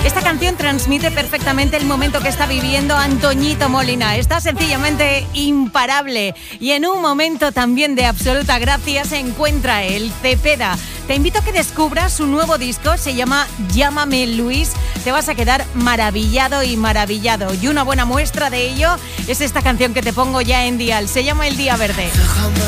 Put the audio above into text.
Esta canción transmite perfectamente el momento que está viviendo Antoñito Molina. Está sencillamente imparable. Y en un momento también de absoluta gracia se encuentra el Cepeda. Te invito a que descubras su nuevo disco, se llama Llámame Luis. Te vas a quedar maravillado y maravillado. Y una buena muestra de ello es esta canción que te pongo ya en Dial. Se llama El Día Verde.